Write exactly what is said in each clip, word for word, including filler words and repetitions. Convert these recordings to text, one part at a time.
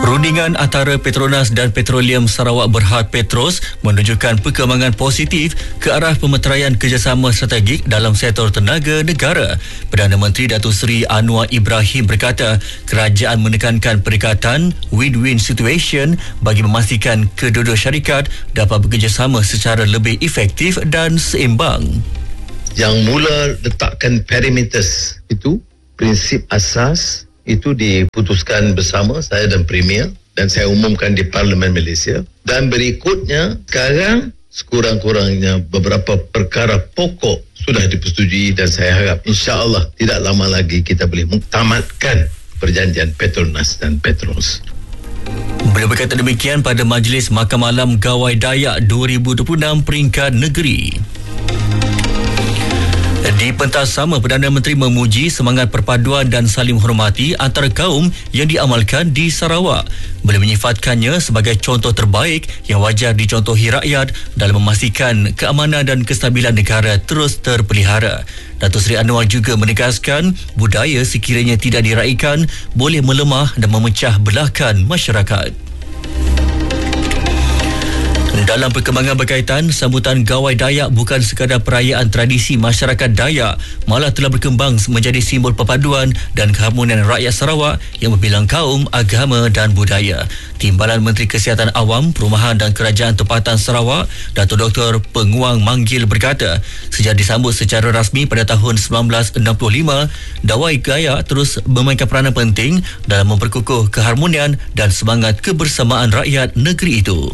Rundingan antara Petronas dan Petroleum Sarawak Berhad Petros menunjukkan perkembangan positif ke arah pemeteraian kerjasama strategik dalam sektor tenaga negara. Perdana Menteri Datuk Seri Anwar Ibrahim berkata, kerajaan menekankan pendekatan win-win situation bagi memastikan kedua-dua syarikat dapat bekerjasama secara lebih efektif dan seimbang. Yang mula letakkan parameters itu, prinsip asas itu diputuskan bersama saya dan Premier dan saya umumkan di Parlimen Malaysia, dan berikutnya sekarang sekurang-kurangnya beberapa perkara pokok sudah dipersetujui dan saya harap insya-Allah tidak lama lagi kita boleh muktamadkan perjanjian Petronas dan Petros. Beliau berkata demikian pada Majlis Makan Malam Gawai Dayak dua ribu dua puluh enam peringkat negeri. Di pentas sama, Perdana Menteri memuji semangat perpaduan dan saling menghormati antara kaum yang diamalkan di Sarawak. Beliau menyifatkannya sebagai contoh terbaik yang wajar dicontohi rakyat dalam memastikan keamanan dan kestabilan negara terus terpelihara. Datuk Seri Anwar juga menegaskan budaya sekiranya tidak diraikan boleh melemah dan memecah belahkan masyarakat. Dalam perkembangan berkaitan, sambutan Gawai Dayak bukan sekadar perayaan tradisi masyarakat Dayak, malah telah berkembang menjadi simbol perpaduan dan keharmonian rakyat Sarawak yang berbilang kaum, agama dan budaya. Timbalan Menteri Kesihatan Awam, Perumahan dan Kerajaan Tempatan Sarawak, Datuk Doktor Penguang Manggil berkata, sejak disambut secara rasmi pada tahun sembilan belas enam puluh lima, Gawai Dayak terus memainkan peranan penting dalam memperkukuh keharmonian dan semangat kebersamaan rakyat negeri itu.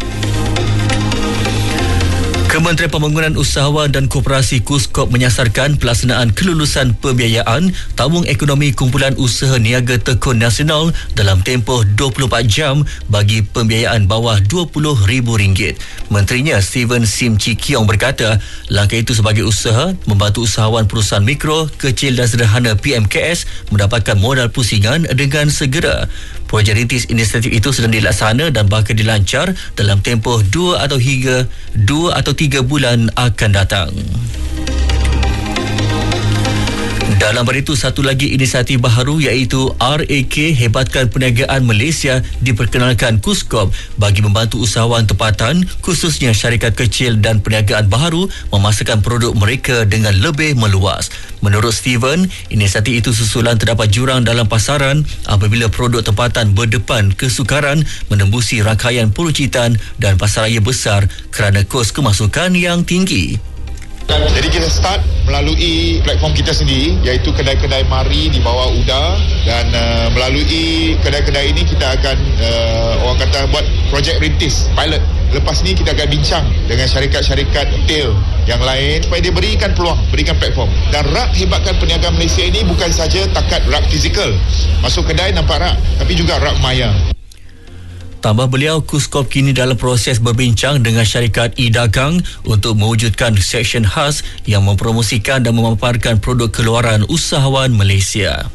Kementerian Pembangunan Usahawan dan Koperasi KUSKOP menyasarkan pelaksanaan kelulusan pembiayaan tabung ekonomi kumpulan usaha niaga tekun nasional dalam tempoh dua puluh empat jam bagi pembiayaan bawah dua puluh ribu ringgit. Menterinya Steven Sim Chi Kiong berkata, langkah itu sebagai usaha membantu usahawan perusahaan mikro, kecil dan sederhana P M K S mendapatkan modal pusingan dengan segera. Projek rintis inisiatif itu sedang dilaksana dan bakal dilancar dalam tempoh dua atau hingga dua atau tiga bulan akan datang. Dalam pada itu, satu lagi inisiatif baharu iaitu R A K Hebatkan Perniagaan Malaysia diperkenalkan KUSKOP bagi membantu usahawan tempatan khususnya syarikat kecil dan perniagaan baharu memasarkan produk mereka dengan lebih meluas. Menurut Steven, inisiatif itu susulan terdapat jurang dalam pasaran apabila produk tempatan berdepan kesukaran menembusi rangkaian peruncitan dan pasaraya besar kerana kos kemasukan yang tinggi. Jadi kita start melalui platform kita sendiri iaitu kedai-kedai mari di bawah U D A, dan uh, melalui kedai-kedai ini kita akan uh, orang kata buat projek rintis pilot. Lepas ni kita akan bincang dengan syarikat-syarikat retail yang lain supaya dia berikan peluang, berikan platform. Dan rak Hebatkan Perniagaan Malaysia ini bukan saja takat rak fizikal, masuk kedai nampak rak, tapi juga rak maya. Tambah beliau, KUSKOP kini dalam proses berbincang dengan syarikat e-dagang untuk mewujudkan seksyen khas yang mempromosikan dan memaparkan produk keluaran usahawan Malaysia.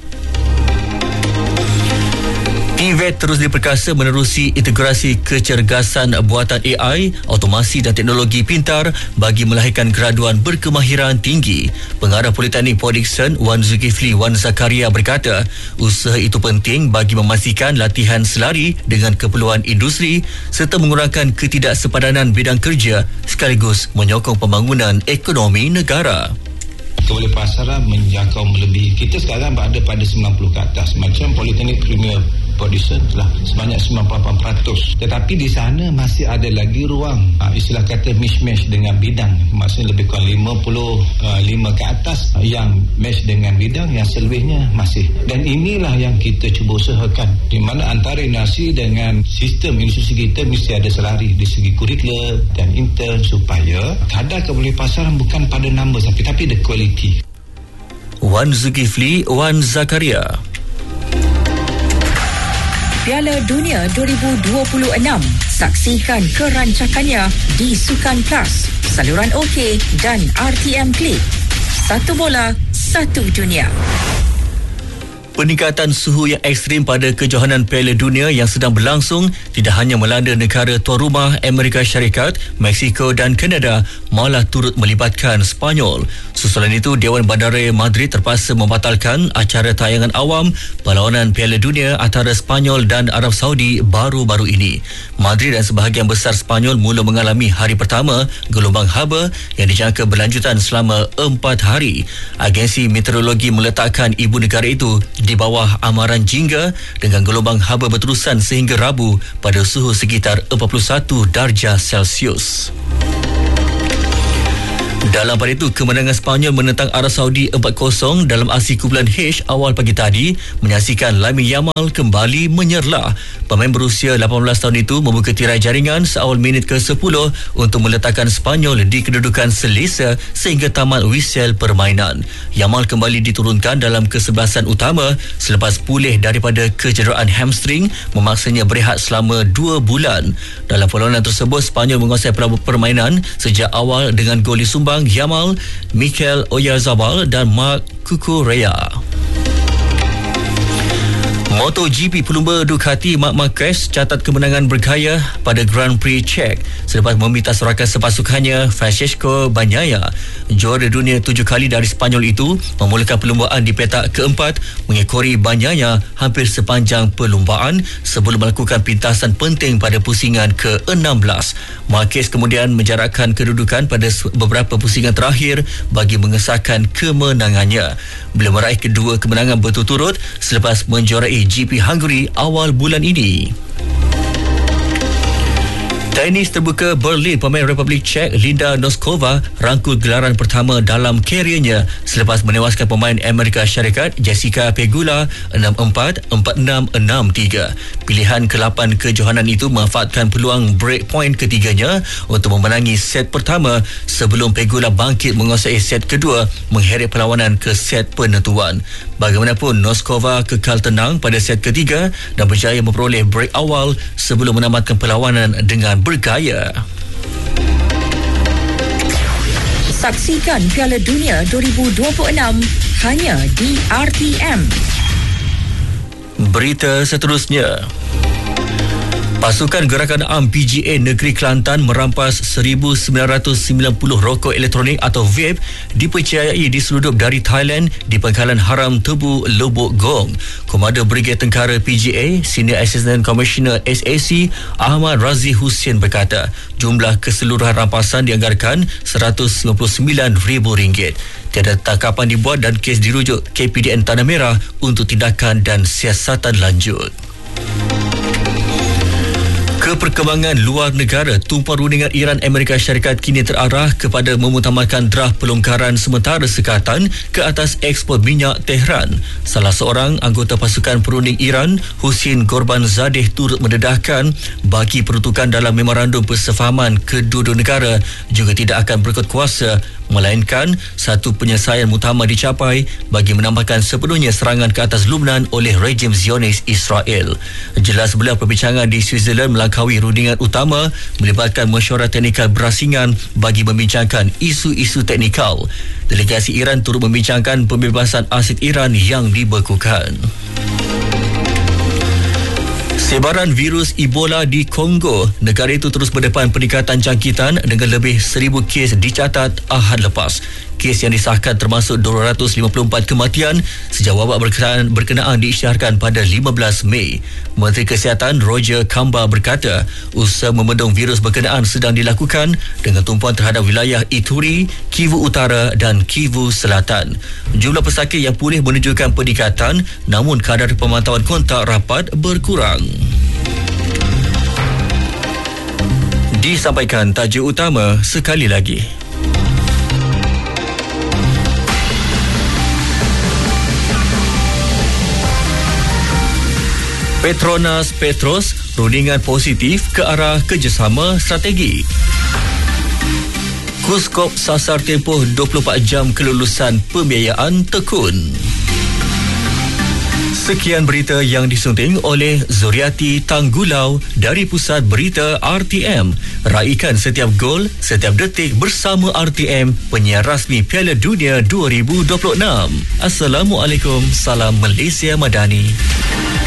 T V E T terus diperkasa menerusi integrasi kecergasan buatan A I, automasi dan teknologi pintar bagi melahirkan graduan berkemahiran tinggi. Pengarah Politeknik Port Dickson Wan Zulkifli Wan Zakaria berkata, usaha itu penting bagi memastikan latihan selari dengan keperluan industri serta mengurangkan ketidaksepadanan bidang kerja sekaligus menyokong pembangunan ekonomi negara. Kewalapasaran menjangkau melebihi. Kita sekarang berada pada sembilan puluh ke atas. Macam Politeknik Premier Production telah sebanyak sembilan puluh lapan peratus. Tetapi di sana masih ada lagi ruang, uh, istilah kata mismatch dengan bidang. Maksudnya lebih kurang lima puluh lima ke atas yang match dengan bidang, yang selebihnya masih. Dan inilah yang kita cuba usahakan, di mana antara nasi dengan sistem institusi kita mesti ada selari di segi kurikulum dan intern supaya kadar kewalapasaran bukan pada nombor tapi tapi the quality. Wan Zulkifli Wan Zakaria. Piala Dunia dua ribu dua puluh enam. Saksikan kerancakannya di Sukan Plus, saluran OK dan R T M Klik. Satu bola, satu dunia. Peningkatan suhu yang ekstrim pada kejohanan Piala Dunia yang sedang berlangsung tidak hanya melanda negara tuan rumah Amerika Syarikat, Mexico dan Kanada, malah turut melibatkan Sepanyol. Susulan itu, Dewan Bandara Madrid terpaksa membatalkan acara tayangan awam perlawanan Piala Dunia antara Sepanyol dan Arab Saudi baru-baru ini. Madrid dan sebahagian besar Sepanyol mula mengalami hari pertama gelombang haba yang dijangka berlanjutan selama empat hari. Agensi meteorologi meletakkan ibu negara itu di bawah amaran jingga dengan gelombang haba berterusan sehingga Rabu pada suhu sekitar empat puluh satu darjah Celsius. Dalam pada itu, kemenangan Sepanyol menentang Arab Saudi empat kosong dalam aksi kumpulan H awal pagi tadi menyaksikan Lamine Yamal kembali menyerlah. Pemain berusia lapan belas tahun itu membuka tirai jaringan seawal minit ke sepuluh untuk meletakkan Sepanyol di kedudukan selesa sehingga tamat whistle permainan. Yamal kembali diturunkan dalam kesebelasan utama selepas pulih daripada kecederaan hamstring memaksanya berehat selama dua bulan. Dalam perlawanan tersebut, Sepanyol menguasai permainan sejak awal dengan gol disumbang Yamal, Mikel Oyarzabal dan Marc Cucurella. MotoGP pelumba Ducati Marc Marquez catat kemenangan bergaya pada Grand Prix Czech selepas meminta sorakan sepasukannya Francesco Bagnaia. Juara dunia tujuh kali dari Sepanyol itu memulakan perlumbaan di petak keempat mengekori Bagnaia hampir sepanjang perlumbaan sebelum melakukan pintasan penting pada pusingan ke enam belas. Marquez kemudian menjarakkan kedudukan pada beberapa pusingan terakhir bagi mengesahkan kemenangannya. Beliau meraih kedua kemenangan berturut-turut selepas menjuarai G P Hungary awal bulan ini. Tenis terbuka Berlin, pemain Republik Czech Linda Noskova rangkul gelaran pertama dalam keriernya selepas menewaskan pemain Amerika Syarikat Jessica Pegula enam empat, empat enam, enam tiga. Pilihan ke lapan kejohanan itu memanfaatkan peluang break point ketiganya untuk memenangi set pertama sebelum Pegula bangkit menguasai set kedua mengheret perlawanan ke set penentuan. Bagaimanapun, Noskova kekal tenang pada set ketiga dan berjaya memperoleh break awal sebelum menamatkan perlawanan dengan bergaya. Saksikan Piala Dunia dua ribu dua puluh enam hanya di R T M. Berita seterusnya. Pasukan Gerakan A M P G A Negeri Kelantan merampas seribu sembilan ratus sembilan puluh rokok elektronik atau vape dipercayai diseludup dari Thailand di pangkalan haram Tebu, Lubuk Gong. Komander Brigade Tentara P G A, Senior Assistant Commissioner S A C Ahmad Razi Hussein berkata, jumlah keseluruhan rampasan dianggarkan seratus sembilan puluh sembilan ribu ringgit. Tiada tangkapan dibuat dan kes dirujuk K P D N Tanah Merah untuk tindakan dan siasatan lanjut. Keperkembangan luar negara, tumpuan rundingan Iran Amerika Syarikat kini terarah kepada memutamakan draft pelonggaran sementara sekatan ke atas ekspor minyak Tehran. Salah seorang anggota pasukan perunding Iran, Husin Gorbanzadeh, turut mendedahkan bagi peruntukan dalam memorandum persefahaman kedua-dua negara juga tidak akan berikut kuasa, melainkan satu penyelesaian muktamar dicapai bagi menambahkan sepenuhnya serangan ke atas Lubnan oleh rejim Zionis Israel. Jelas belah perbincangan di Switzerland melangkaui rundingan utama melibatkan mesyuarat teknikal berasingan bagi membincangkan isu-isu teknikal. Delegasi Iran turut membincangkan pembebasan aset Iran yang dibekukan. Sebaran virus Ebola di Kongo, negara itu terus berdepan peningkatan jangkitan dengan lebih seribu kes dicatat Ahad lepas. Kes yang disahkan termasuk dua ratus lima puluh empat kematian sejak wabak berkenaan, berkenaan diisytiharkan pada lima belas Mei. Menteri Kesihatan Roger Kamba berkata, usaha membendung virus berkenaan sedang dilakukan dengan tumpuan terhadap wilayah Ituri, Kivu Utara dan Kivu Selatan. Jumlah pesakit yang pulih menunjukkan peningkatan, namun kadar pemantauan kontak rapat berkurang. Disampaikan tajuk utama sekali lagi. Petronas Petros, rundingan positif ke arah kerjasama strategi. Kuskop sasar tempoh dua puluh empat jam kelulusan pembiayaan tekun. Sekian berita yang disunting oleh Zuriati Tanggulau dari Pusat Berita R T M. Raikan setiap gol, setiap detik bersama R T M, penyiar rasmi Piala Dunia dua ribu dua puluh enam. Assalamualaikum, salam Malaysia Madani.